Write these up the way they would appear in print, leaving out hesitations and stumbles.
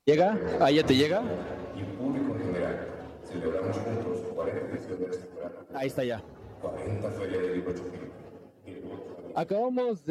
¿Llega? ¿Ahí ya te llega? Y público en general. Celebramos juntos 40 ediciones de este programa. Ahí está ya. 40 Feria del Libro Chapín. Acabamos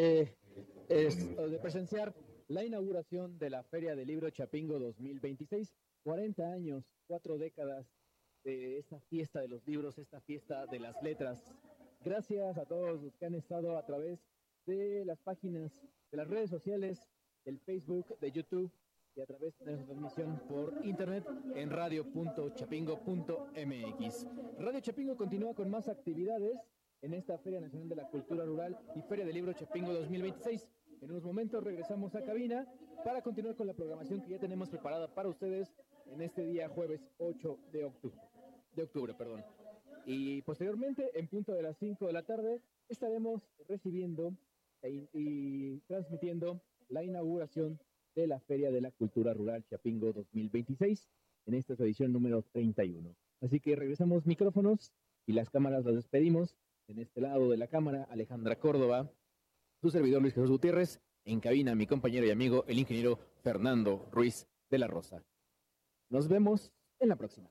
de presenciar la inauguración de la Feria del Libro Chapingo 2026. 40 años, 4 décadas de esta fiesta de los libros, esta fiesta de las letras. Gracias a todos los que han estado a través de las páginas, de las redes sociales, del Facebook, de YouTube y a través de nuestra transmisión por internet en radio.chapingo.mx. Radio Chapingo continúa con más actividades en esta Feria Nacional de la Cultura Rural y Feria del Libro Chapingo 2026. En unos momentos regresamos a cabina para continuar con la programación que ya tenemos preparada para ustedes en este día jueves 8 de octubre. Y posteriormente, en punto de las 5 de la tarde, estaremos recibiendo y transmitiendo la inauguración de la Feria de la Cultura Rural Chapingo 2026 en esta edición número 31. Así que regresamos micrófonos y las cámaras las despedimos. En este lado de la cámara, Alejandra Córdoba, su servidor Luis Jesús Gutiérrez, en cabina mi compañero y amigo, el ingeniero Fernando Ruiz de la Rosa. Nos vemos en la próxima.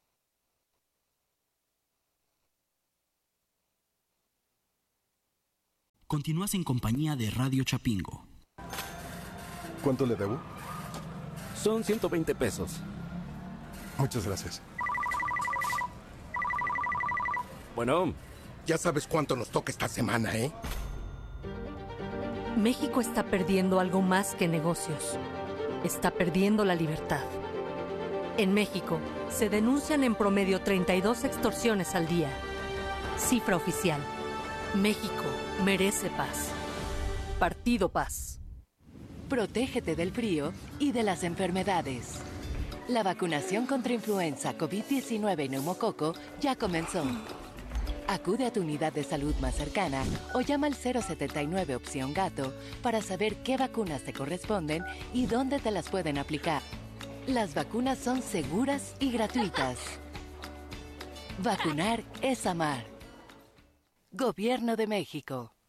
Continúas en compañía de Radio Chapingo. ¿Cuánto le debo? Son 120 pesos. Muchas gracias. Bueno, ya sabes cuánto nos toca esta semana, ¿eh? México está perdiendo algo más que negocios. Está perdiendo la libertad. En México, se denuncian en promedio 32 extorsiones al día. Cifra oficial. México merece paz. Partido Paz. Protégete del frío y de las enfermedades. La vacunación contra influenza, COVID-19 y neumococo ya comenzó. Acude a tu unidad de salud más cercana o llama al 079 opción gato para saber qué vacunas te corresponden y dónde te las pueden aplicar. Las vacunas son seguras y gratuitas. Vacunar es amar. Gobierno de México.